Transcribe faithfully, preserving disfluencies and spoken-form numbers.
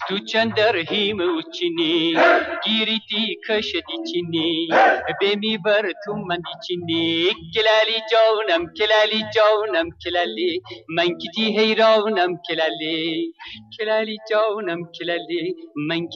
تو چندر هیم وچینی گیریتی کشدی چینی بمی بر تو من دی چینی کلالی جانم کلالی جانم کلالی من کتی حیرانم کلالی کلالی جانم کلالی من